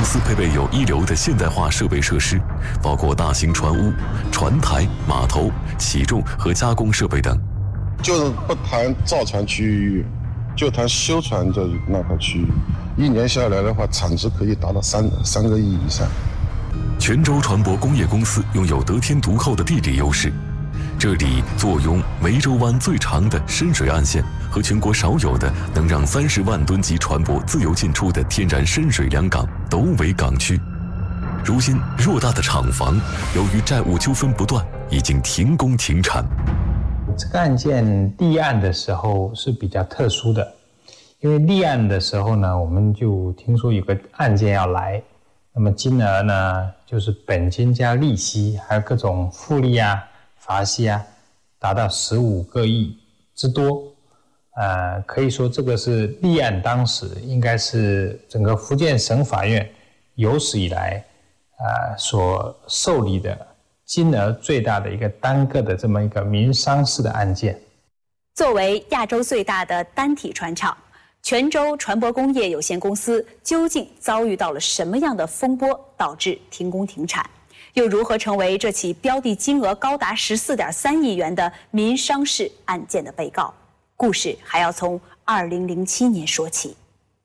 司配备有一流的现代化设备设施，包括大型船坞、船台、码头、起重和加工设备等。 就是不谈造船区域，就谈修船的那块区域，一年下来的话，产值可以达到3个亿以上。 泉州船舶工业公司拥有得天独厚的地理优势，这里坐拥湄洲湾最长的深水岸线和全国少有的能让30万吨级船舶自由进出的天然深水良港，都为港区。如今，偌大的厂房由于债务纠纷不断，已经停工停产。 这个案件立案的时候是比较特殊的，因为立案的时候呢，我们就听说有个案件要来，那么金额呢，就是本金加利息，还有各种复利啊、罚息啊，达到15个亿之多。可以说这个是立案当时应该是整个福建省法院有史以来所受理的金额最大的一个单个的这么一个民商事的案件。 作为亚洲最大的单体船厂，泉州船舶工业有限公司究竟遭遇到了什么样的风波，导致停工停产？又如何成为这起标的金额高达14.3亿元的民商事案件的被告？故事还要从2007年说起。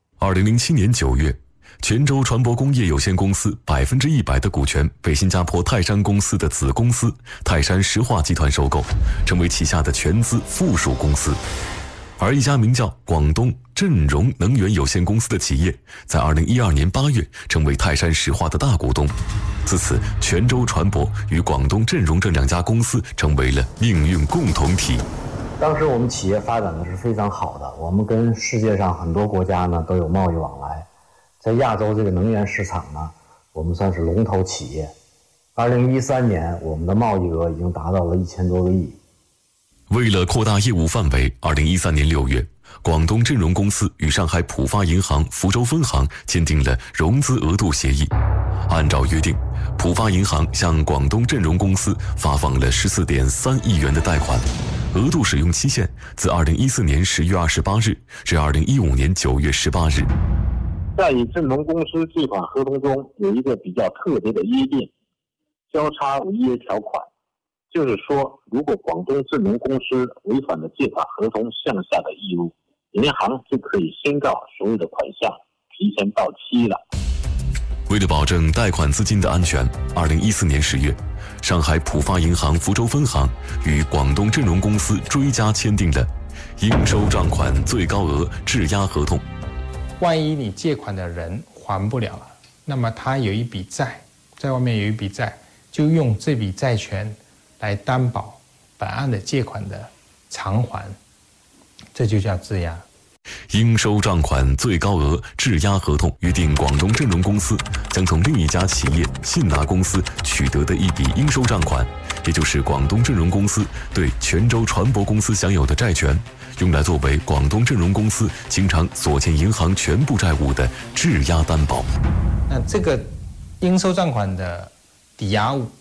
2007年9月，泉州船舶工业有限公司100%的股权被新加坡泰山公司的子公司泰山石化集团收购，成为旗下的全资附属公司。而一家名叫广东振荣能源有限公司的企业，在2012年8月成为泰山石化的大股东。自此，泉州船舶与广东振荣这2家公司成为了命运共同体。 当时我们企业发展的是非常好的，我们跟世界上很多国家呢都有贸易往来。在亚洲这个能源市场呢，我们算是龙头企业。2013年，我们的贸易额已经达到了1000多个亿。 为了扩大业务范围，2013年6月，广东振荣公司与上海浦发银行福州分行签订了融资额度协议。按照约定，浦发银行向广东振荣公司发放了14.3亿元的贷款，额度使用期限自2014年10月28日至2015年9月18日。 在与振荣公司借款合同中有一个比较特别的约定，交叉违约条款，就是说，如果广东振荣公司违反了借款合同项下的义务，银行就可以宣告所有的款项提前到期了。 为了保证贷款资金的安全，2014年10月，上海浦发银行福州分行与广东振荣公司追加签订了应收账款最高额质押合同。 万一你借款的人还不了了，那么他有一笔债，在外面有一笔债，就用这笔债权来担保本案的借款的偿还，这就叫质押。 应收账款最高额质押合同约定，广东振荣公司将从另一家企业信达公司取得的一笔应收账款，也就是广东振荣公司对泉州船舶公司享有的债权，用来作为广东振荣公司经常所欠银行全部债务的质押担保。 那这个应收账款的抵押物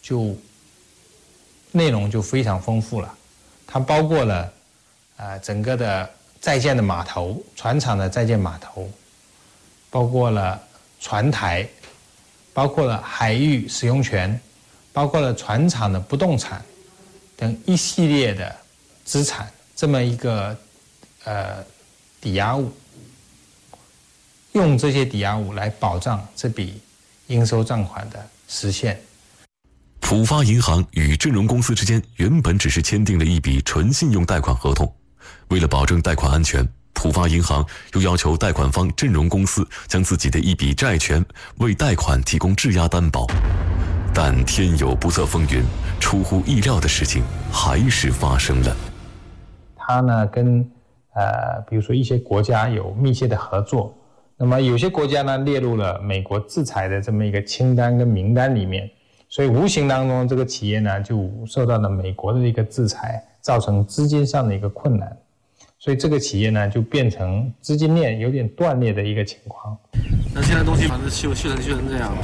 内容就非常丰富了，它包括了整个的在建的码头，船厂的在建码头，包括了船台，包括了海域使用权，包括了船厂的不动产等一系列的资产，这么一个抵押物，用这些抵押物来保障这笔应收账款的实现。 浦发银行与振荣公司之间原本只是签订了一笔纯信用贷款合同，为了保证贷款安全，浦发银行又要求贷款方振荣公司将自己的一笔债权为贷款提供质押担保。但天有不测风云，出乎意料的事情还是发生了。 他呢跟比如说一些国家有密切的合作，那么有些国家呢列入了美国制裁的这么一个清单跟名单里面，所以无形当中这个企业呢就受到了美国的一个制裁，造成资金上的一个困难，所以这个企业呢就变成资金链有点断裂的一个情况。 那现在东西反正修成这样了。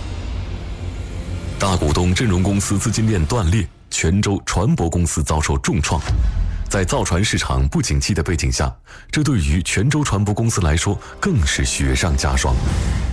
大股东振荣公司资金链断裂，泉州船舶公司遭受重创。在造船市场不景气的背景下，这对于泉州船舶公司来说更是雪上加霜。